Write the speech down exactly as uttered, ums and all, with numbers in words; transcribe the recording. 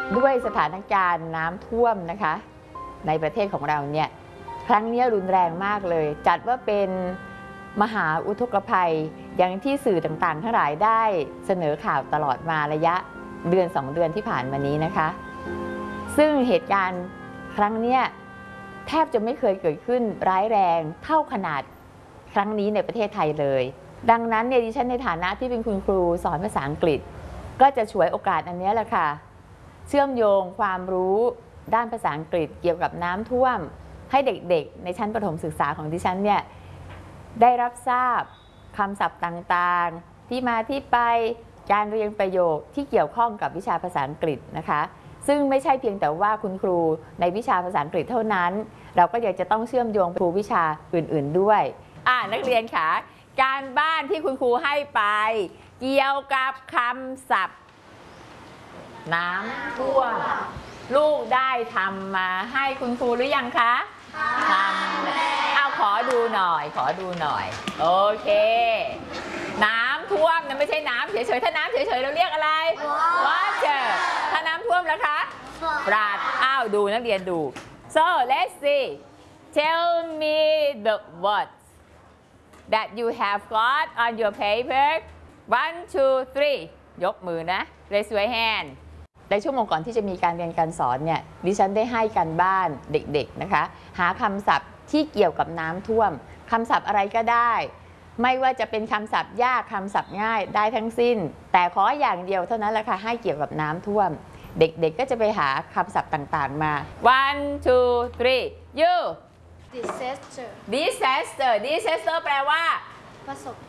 ด้วยสถานการณ์น้ำท่วมนะคะในประเทศของเราเนี่ยครั้งนี้รุนแรงมากเลยจัดว่าเป็นมหาอุทกภัยอย่างที่สื่อต่างๆทั้งหลายได้เสนอข่าวตลอดมาระยะเดือนสองเดือนที่ผ่านมานี้นะคะซึ่งเหตุการณ์ครั้งนี้แทบจะไม่เคยเกิดขึ้นร้ายแรงเท่าขนาดครั้งนี้ในประเทศไทยเลยดังนั้นเนี่ยดิฉันในฐานะที่เป็นคุณครูสอนภาษาอังกฤษก็จะฉวยโอกาสอันนี้แหละค่ะเชื่อมโยงความรู้ด้านภาษาอังกฤษเกี่ยวกับน้ำท่วมให้เด็กๆในชั้นประถมศึกษาของดิฉันเนี่ยได้รับทราบคำศัพท์ต่างๆที่มาที่ไปการเรียนประโยคที่เกี่ยวข้องกับวิชาภาษาอังกฤษนะคะซึ่งไม่ใช่เพียงแต่ว่าคุณครูในวิชาภาษาอังกฤษเท่านั้นเราก็ยังจะต้องเชื่อมโยงครูวิชาอื่นๆด้วยอ่านักเรียนค่ะการบ้านที่คุณครูให้ไปเกี่ยวกับคำศัพท์น้ำท่วมลูกได้ทำมาให้คุณครูหรือยังคะทำเอาขอดูหน่อยขอดูหน่อยโอเคน้ำท่วมนะไม่ใช่น้ำเฉยๆถ้าน้ำเฉยๆเราเรียกอะไร water ถ้าน้ำท่วมแล้วคะ flood อ้าวดูนักเรียนดู so let's see tell me the words that you have got on your paper one two three ยกมือนะ raise your hand ในชั่วโมงก่อนที่จะมีการเรียนการสอนเนี่ยดิฉันได้ให้การบ้านเด็กๆนะคะหาคำศัพท์ที่เกี่ยวกับน้ำท่วมคำศัพท์อะไรก็ได้ไม่ว่าจะเป็นคำศัพท์ยากคำศัพท์ง่ายได้ทั้งสิ้นแต่ขออย่างเดียวเท่านั้นแหละค่ะให้เกี่ยวกับน้ำท่วมเด็กๆก็จะไปหาคำศัพท์ต่างๆมา one two three you disaster disaster disaster แปลว่าประสบ